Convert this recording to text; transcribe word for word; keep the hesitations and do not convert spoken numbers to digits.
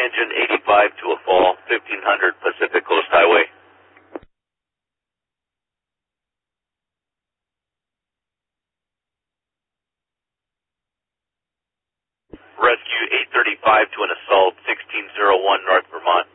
engine eighty-five to a fall, fifteen hundred Pacific Coast Highway. Rescue eight thirty-five to an assault, sixteen oh one North Vermont.